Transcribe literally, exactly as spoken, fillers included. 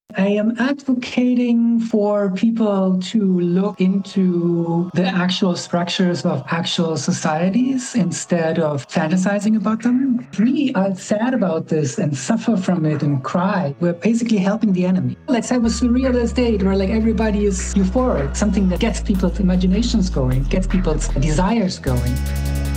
I am advocating for people to look into the actual structures of actual societies instead of fantasizing about them. If we are sad about this and suffer from it and cry, we're basically helping the enemy. Let's have a surreal state where like everybody is euphoric, something that gets people's imaginations going, gets people's desires going.